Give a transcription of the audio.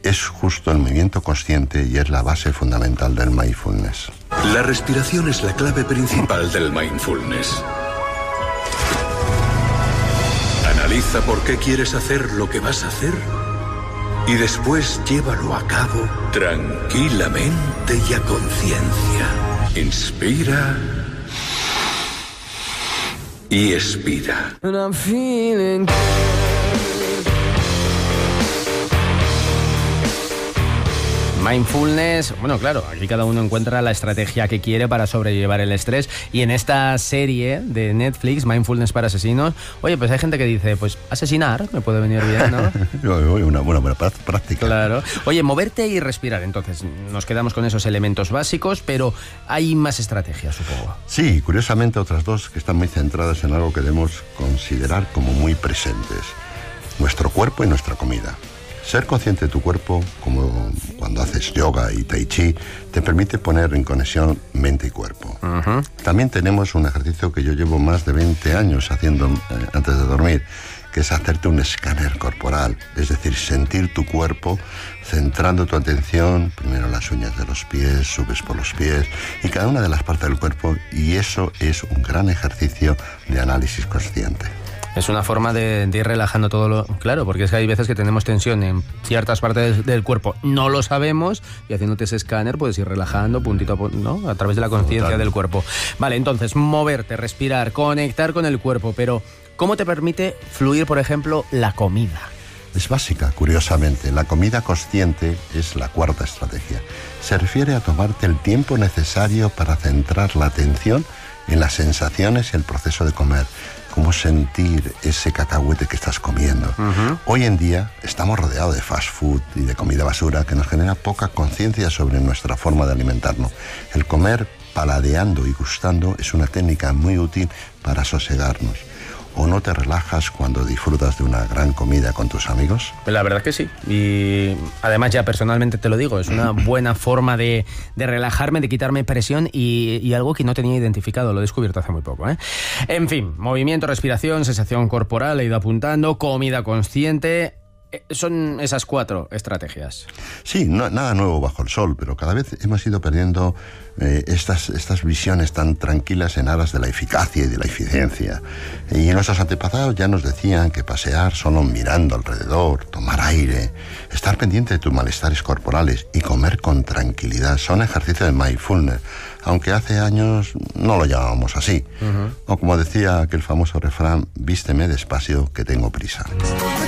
es justo el movimiento consciente y es la base fundamental del mindfulness. La respiración es la clave principal del mindfulness. Analiza por qué quieres hacer lo que vas a hacer y después llévalo a cabo tranquilamente y a conciencia. Inspira y expira. Mindfulness, bueno, claro, aquí cada uno encuentra la estrategia que quiere para sobrellevar el estrés. Y en esta serie de Netflix, Mindfulness para asesinos, oye, pues hay gente que dice, pues asesinar me puede venir bien, ¿no? Una buena práctica. Claro. Oye, moverte y respirar, entonces, nos quedamos con esos elementos básicos, pero hay más estrategias, supongo. Sí, curiosamente otras dos que están muy centradas en algo que debemos considerar como muy presentes: nuestro cuerpo y nuestra comida. Ser consciente de tu cuerpo, como cuando haces yoga y tai chi, te permite poner en conexión mente y cuerpo. Uh-huh. También tenemos un ejercicio que yo llevo más de 20 años haciendo antes de dormir, que es hacerte un escáner corporal, es decir, sentir tu cuerpo, centrando tu atención primero en las uñas de los pies, subes por los pies y cada una de las partes del cuerpo, y eso es un gran ejercicio de análisis consciente. Es una forma de ir relajando todo lo... Claro, porque es que hay veces que tenemos tensión en ciertas partes del cuerpo, no lo sabemos, y haciéndote ese escáner puedes ir relajando puntito a puntito, ¿no? A través de la conciencia del cuerpo. Vale, entonces, moverte, respirar, conectar con el cuerpo, pero ¿cómo te permite fluir, por ejemplo, la comida? Es básica, curiosamente. La comida consciente es la cuarta estrategia. Se refiere a tomarte el tiempo necesario para centrar la atención en las sensaciones y el proceso de comer. Cómo sentir ese cacahuete que estás comiendo. Uh-huh. Hoy en día estamos rodeados de fast food y de comida basura que nos genera poca conciencia sobre nuestra forma de alimentarnos. El comer paladeando y gustando es una técnica muy útil para sosegarnos. ¿O no te relajas cuando disfrutas de una gran comida con tus amigos? La verdad que sí. Y además, ya personalmente te lo digo, es una buena forma de relajarme, de quitarme presión y algo que no tenía identificado. Lo he descubierto hace muy poco, ¿eh? En fin, movimiento, respiración, sensación corporal, he ido apuntando, comida consciente. Son esas 4 estrategias. Sí, nada nuevo bajo el sol, pero cada vez hemos ido perdiendo estas visiones tan tranquilas en aras de la eficacia y de la eficiencia. Y nuestros antepasados ya nos decían que pasear solo mirando alrededor, tomar aire, estar pendiente de tus malestares corporales y comer con tranquilidad son ejercicios de mindfulness, aunque hace años no lo llamábamos así. Uh-huh. O como decía aquel famoso refrán, vísteme despacio que tengo prisa.